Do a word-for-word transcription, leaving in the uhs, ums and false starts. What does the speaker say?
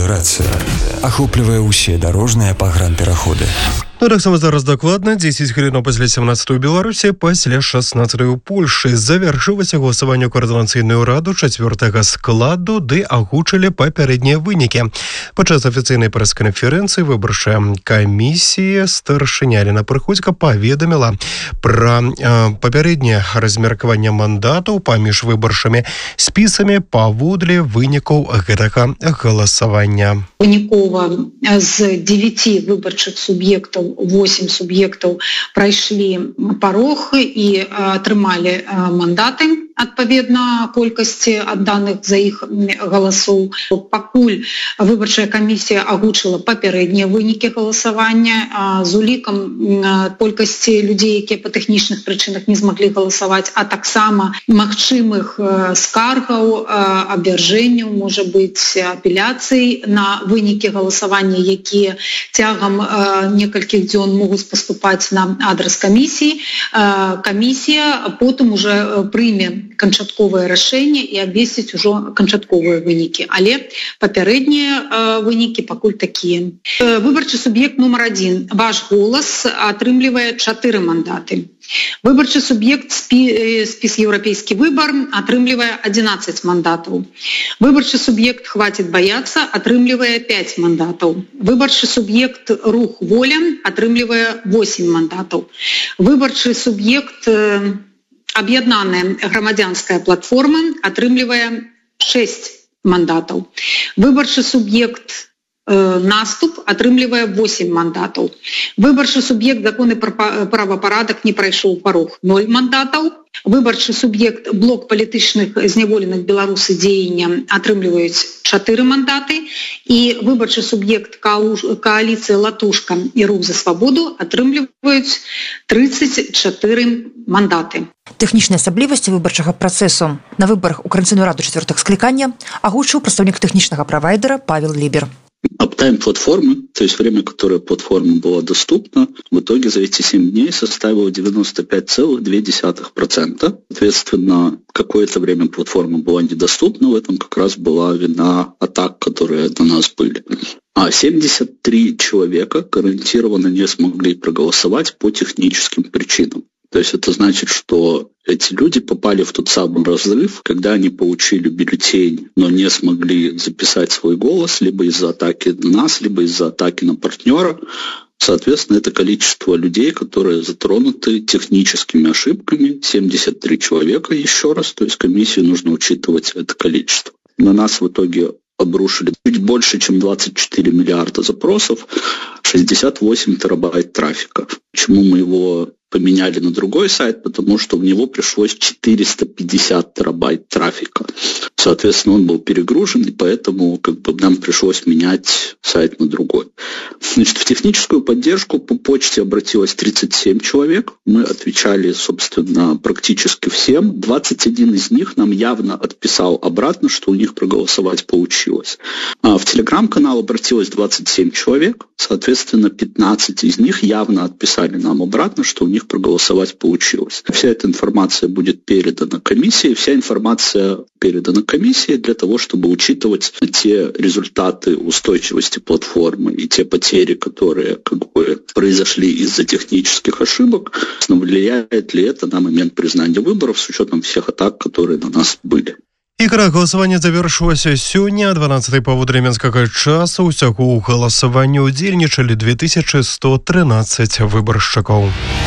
Агломерацыя ахоплівае ўсе дарожныя пагранпераходы. Ну, так само зараз докладно. десять хвилин після сімнадцятої у Беларусі, після шістнадцятої у Польщі. Завершилося голосування координаційної ради четвертого складу, де агучили попередні виніки. Подчас офіційної прес-конференції виборча комісія старшиня Аліна Приходько повідомила про е, попереднє розміркування мандатів поміж виборчими списами паводле виніків гэтага голосування. Вынікова з девяти выбарчых субъектаў восемь субъектаў прайшлі парог і атрымалі мандаты адпаведна колькасці адданых за іх галасоў. Пакуль выбарчая камісія агучыла папярэднія вынікі галасавання з улікам колькасці людзей, якія па тэхнічных прычынах не змаглі галасаваць, а таксама магчымых скаргаў, абвяржэнняў, можа быць, апеляцый на вынікі галасавання, якія цягам некалькіх дзён могуць паступаць на адрас камісіі. Камісія потым уже прыме канчатковае рашэнне і абвесціць ужо канчатковыя вынікі, але папярэднія вынікі пакуль такія. Выбарчы суб'ект нумар адзін. Ваш голас атрымлівае чатыры мандаты. Выбарчы суб'ект спіс еўрапейскі выбар атрымлівае адзінаццаць мандатаў. Выбарчы суб'ект хватит бояться атрымлівае пять мандатаў. Выбарчы суб'ект рух воля атрымлівае восемь мандатаў. Выбарчы суб'ект аб'яднаная грамадзянская платформа атрымлівае шесть мандатаў. Выбарчы суб'ект э, наступ атрымлівае восемь мандатаў. Выбарчы суб'ект законы правапарадак не прайшоў парог ноль мандатаў. Выбарчы суб'ект блок палітычных зняволеных беларусы дзеяння атрымліваюць чатыры мандаты, і выбарчы суб'ект кааліцыі Латушка і рух за свабоду атрымліваюць тридцать чатыры мандаты. Тэхнічныя асаблівасці выбарчага працэсу на выбарах у Координационную раду четвертого скликання агучыў прадстаўнік тэхнічнага правайдера Павел Либер. Аптайм платформы, то есть время, которое платформа была доступна, в итоге за эти семь дней составило девяносто пять целых две десятых процента. Соответственно, какое-то время платформа была недоступна, в этом как раз была вина атак, которые на нас были. А семьдесят три человека гарантированно не смогли проголосовать по техническим причинам. То есть это значит, что эти люди попали в тот самый разрыв, когда они получили бюллетень, но не смогли записать свой голос либо из-за атаки на нас, либо из-за атаки на партнера. Соответственно, это количество людей, которые затронуты техническими ошибками, семьдесят три человека еще раз, то есть комиссии нужно учитывать это количество. На нас в итоге обрушили чуть больше, чем двадцать четыре миллиарда запросов, шестьдесят восемь терабайт трафика. Почему мы его поменяли на другой сайт? Потому что в него пришлось четыреста пятьдесят терабайт трафика. Соответственно, он был перегружен, и поэтому как бы нам пришлось менять сайт на другой. Значит, в техническую поддержку по почте обратилось тридцать семь человек. Мы отвечали, собственно, практически всем. двадцать один из них нам явно отписал обратно, что у них проголосовать получилось. А в Телеграм-канал обратилось двадцать семь человек. Соответственно, пятнадцать из них явно отписали нам обратно, что у них проголосовать получилось. Вся эта информация будет передана комиссии. Вся информация передана комиссии для того, чтобы учитывать те результаты устойчивости платформы и те потери, которые как бы произошли из-за технических ошибок. Влияет ли это на момент признания выборов с учетом всех атак, которые на нас были? Ігра голосування завершилася сёння, дванадццатай паводле менскага часу. Усяго ў галасаванні ўдзельнічалі две тысячи сто тринадцать выбаршчыкаў.